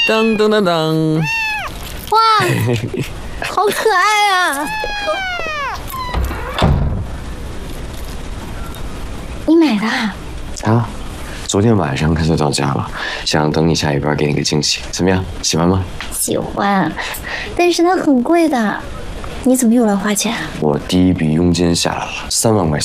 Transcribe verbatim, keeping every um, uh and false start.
当当当当！ 哇，好可爱啊！你买的啊？ 啊，昨天晚上可就到家了，想等你下一班给你个惊喜，怎么样？喜欢吗？ 喜欢，但是它很贵的。你怎么又来花钱？ 我第一笔佣金下来了，三万块钱。